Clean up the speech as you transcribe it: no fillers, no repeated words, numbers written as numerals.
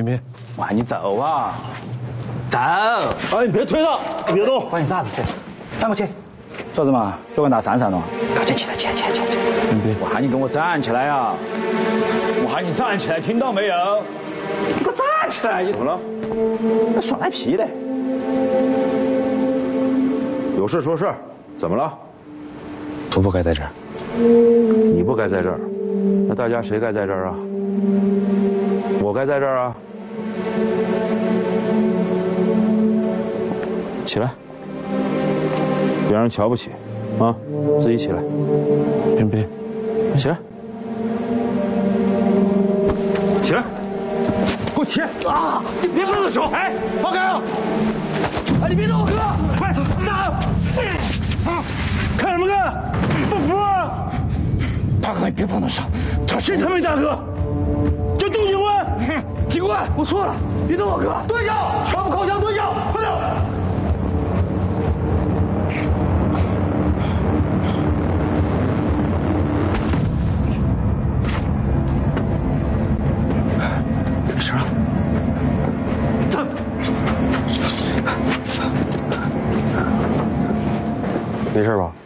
平平， 我喊你走啊，走！ 哎，你别推了，别动！ 关你啥子事？翻过去。做什么？做个大山上了？赶紧起来，起来！ 平平， 我喊你跟我站起来啊！我喊你站起来，听到没有？你给我站起来！你怎么了？ 那耍赖皮嘞！ 有事说事，怎么了？ 我不该在这儿。 你不该在这儿，那大家谁该在这儿啊？我该在这儿啊！起来，别让人瞧不起啊！自己起来。 平平， 起来，起来，给我起来！ 啊！你别碰我手！哎，放开啊！哎，你别动我哥！快打！看什么看？不服啊！ 大哥，你别碰他手！ 他谁他没大哥？叫杜警官！警官，我错了，别动我哥！蹲下！全部靠墙蹲下！快点！ 没事啊。 走。 没事吧？